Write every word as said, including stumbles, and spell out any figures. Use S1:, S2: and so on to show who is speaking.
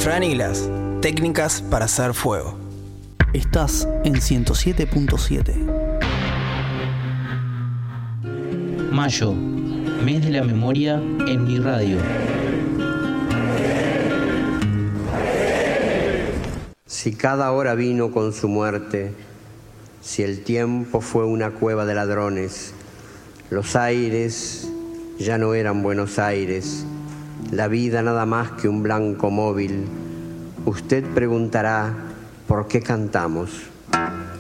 S1: Fran y Glass, técnicas para hacer fuego.
S2: Estás en ciento siete punto siete.
S3: Mayo, mes de la memoria en mi radio.
S4: Si cada hora vino con su muerte, si el tiempo fue una cueva de ladrones, los aires ya no eran Buenos Aires, la vida nada más que un blanco móvil, usted preguntará, ¿por qué cantamos?